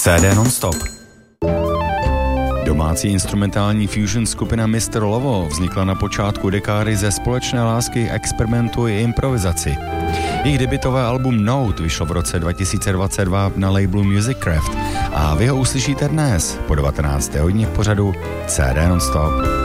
CD non-stop. Domácí instrumentální fusion skupina Mr. Lovo vznikla na počátku dekády ze společné lásky experimentu i improvizaci. Jejich debutové album Note vyšlo v roce 2022 na labelu Musicraft a vy ho uslyšíte dnes po 19. hodině v pořadu CD non-stop.